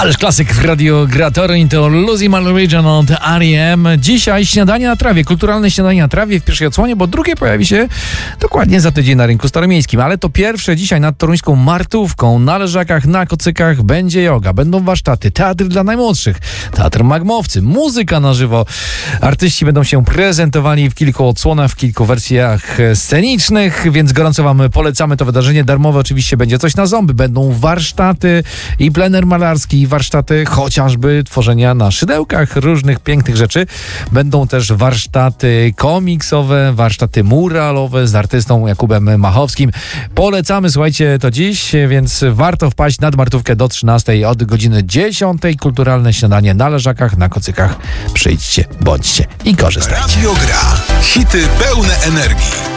Ależ klasyk w Radio Gratory to Lucy Malorigan od R.E.M. Dzisiaj śniadanie na trawie, kulturalne śniadanie na trawie w pierwszej odsłonie, bo drugie pojawi się dokładnie za tydzień na rynku staromiejskim. Ale to pierwsze dzisiaj nad toruńską Martówką, na Leżakach, na Kocykach będzie joga, będą warsztaty, teatr dla najmłodszych, teatr Magmowcy, muzyka na żywo. Artyści będą się prezentowali w kilku odsłonach, w kilku wersjach scenicznych, więc gorąco wam polecamy to wydarzenie. Darmowe oczywiście będzie coś na ząby, będą warsztaty i plener malarski, i warsztaty chociażby tworzenia na szydełkach różnych pięknych rzeczy. Będą też warsztaty komiksowe, warsztaty muralowe z artystą Jakubem Machowskim. Polecamy, słuchajcie, to dziś, więc warto wpaść nad Martówkę do 13 od godziny 10. Kulturalne śniadanie na Leżakach, na Kocykach. Przyjdźcie, bądźcie i korzystajcie. Radio Gra. Hity pełne energii.